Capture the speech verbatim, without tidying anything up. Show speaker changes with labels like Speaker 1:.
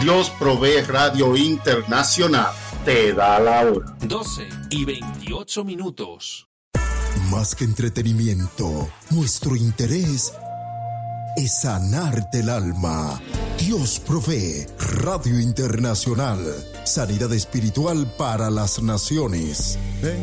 Speaker 1: Dios Provee Radio Internacional te da la hora.
Speaker 2: doce y veintiocho minutos.
Speaker 3: Más que entretenimiento, nuestro interés es sanarte el alma. Dios Provee Radio Internacional. Sanidad espiritual para las naciones.